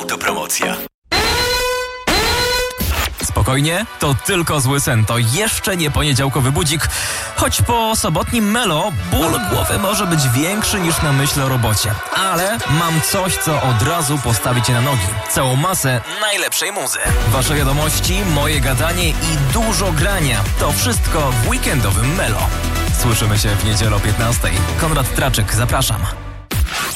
Autopromocja. Spokojnie, to tylko zły sen, to jeszcze nie poniedziałkowy budzik. Choć po sobotnim melo ból głowy może być większy niż na myśl o robocie. Ale mam coś, co od razu postawi cię na nogi. Całą masę najlepszej muzy. Wasze wiadomości, moje gadanie i dużo grania. To wszystko w weekendowym melo. Słyszymy się w niedzielę o 15:00. Konrad Traczyk, zapraszam.